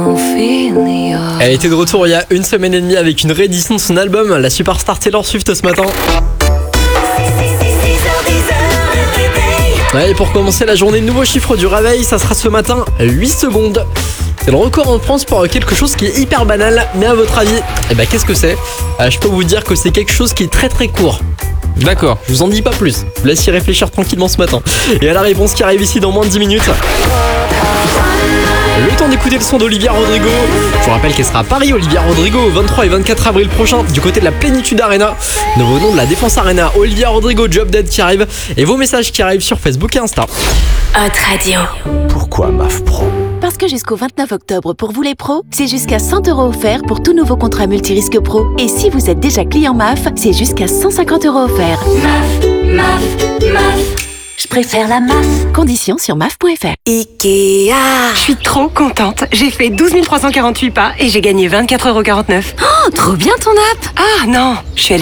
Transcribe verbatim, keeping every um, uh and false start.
Elle était de retour il y a une semaine et demie avec une réédition de son album, la superstar Taylor Swift ce matin. Ouais, et pour commencer la journée, nouveau chiffre du réveil, ça sera ce matin, huit secondes. C'est le record en France pour quelque chose qui est hyper banal, mais à votre avis, eh ben qu'est-ce que c'est ? euh, Je peux vous dire que c'est quelque chose qui est très très court. D'accord. Je vous en dis pas plus, je vous laisse y réfléchir tranquillement ce matin. Et à la réponse qui arrive ici dans moins de dix minutes. Le temps d'écouter le son d'Olivia Rodrigo. Je vous rappelle qu'elle sera à Paris, Olivia Rodrigo, vingt-trois et vingt-quatre avril prochain, du côté de la Plénitude Arena. Nouveau nom de la Défense Arena, Olivia Rodrigo, Job Dead qui arrive. Et vos messages qui arrivent sur Facebook et Insta. Hot Radio. Pourquoi M A F Pro ? Parce que jusqu'au vingt-neuf octobre, pour vous les pros, c'est jusqu'à cent euros offerts pour tout nouveau contrat multirisque pro. Et si vous êtes déjà client M A F, c'est jusqu'à cent cinquante euros offerts. M A F, M A F, M A F. Je préfère la M A F. Conditions sur M A F point F R. Ikea. Je suis trop contente. J'ai fait douze mille trois cent quarante-huit pas et j'ai gagné vingt-quatre euros quarante-neuf. Oh, trop bien ton app! Ah non, je suis allée